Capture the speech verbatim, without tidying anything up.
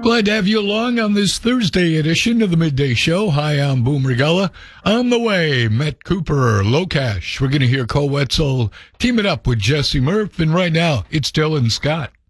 Glad to have you along on this Thursday edition of the Midday Show. Hi, I'm Boom Regala. On the way, Matt Cooper, Locash. We're going to hear Cole Wetzel team it up with Jesse Murph. And right now, it's Dylan Scott.